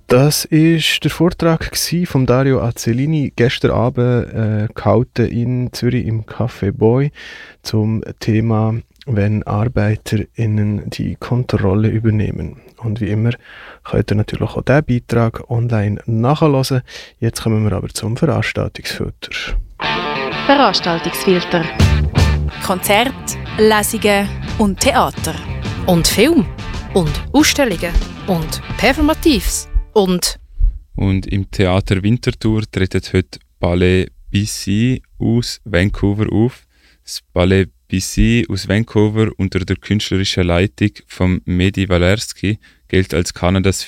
Das war der Vortrag von Dario Azzolini, gestern Abend gehalten in Zürich im Café Boy zum Thema, wenn ArbeiterInnen die Kontrolle übernehmen. Und wie immer könnt ihr natürlich auch diesen Beitrag online nachhören. Jetzt kommen wir aber zum Veranstaltungsfilter. Veranstaltungsfilter. Konzerte, Lesungen und Theater. Und Film. Und Ausstellungen. Und Performatives. Und im Theater Winterthur treten heute Ballet BC aus Vancouver auf. Das Ballet BC aus Vancouver unter der künstlerischen Leitung von Mehdi Walerski gilt als Kanadas